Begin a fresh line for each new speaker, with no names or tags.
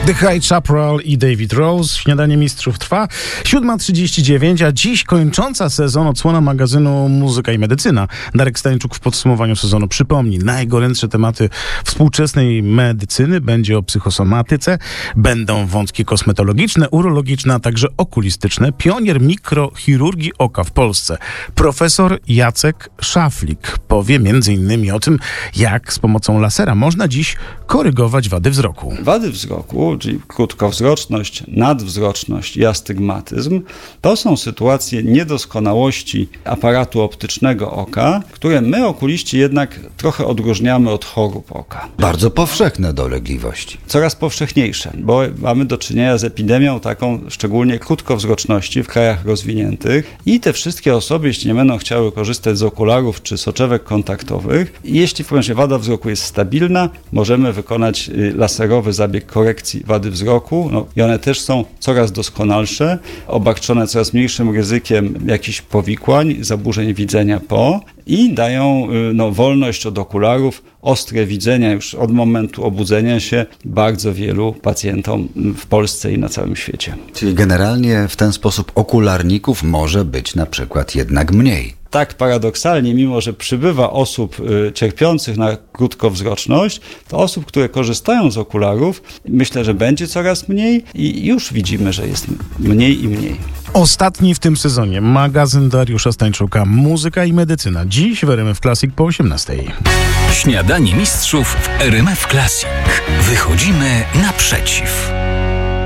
The High Chaparral i David Rose. Śniadanie Mistrzów trwa 7:39, a dziś kończąca sezon odsłona magazynu Muzyka i Medycyna. Darek Stańczuk w podsumowaniu sezonu przypomni najgorętsze tematy współczesnej medycyny. Będzie o psychosomatyce, będą wątki kosmetologiczne, urologiczne, a także okulistyczne. Pionier mikrochirurgii oka w Polsce, profesor Jacek Szaflik, powie m.in. o tym, jak z pomocą lasera można dziś korygować wady wzroku.
Wady wzroku, czyli krótkowzroczność, nadwzroczność i astygmatyzm, to są sytuacje niedoskonałości aparatu optycznego oka, które my, okuliści, jednak trochę odróżniamy od chorób oka.
Bardzo powszechne dolegliwości.
Coraz powszechniejsze, bo mamy do czynienia z epidemią taką szczególnie krótkowzroczności w krajach rozwiniętych i te wszystkie osoby, jeśli nie będą chciały korzystać z okularów czy soczewek kontaktowych, jeśli wada wzroku jest stabilna, możemy wykonać laserowy zabieg korekcji wady wzroku. I one też są coraz doskonalsze, obarczone coraz mniejszym ryzykiem jakichś powikłań, zaburzeń widzenia i dają wolność od okularów, ostre widzenia już od momentu obudzenia się bardzo wielu pacjentom w Polsce i na całym świecie.
Czyli generalnie w ten sposób okularników może być na przykład jednak mniej.
Tak paradoksalnie, mimo że przybywa osób cierpiących na krótkowzroczność, to osób, które korzystają z okularów, myślę, że będzie coraz mniej i już widzimy, że jest mniej i mniej.
Ostatni w tym sezonie magazyn Dariusza Stańczuka Muzyka i Medycyna. Dziś w RMF Classic po 18:00.
Śniadanie Mistrzów w RMF Classic. Wychodzimy naprzeciw.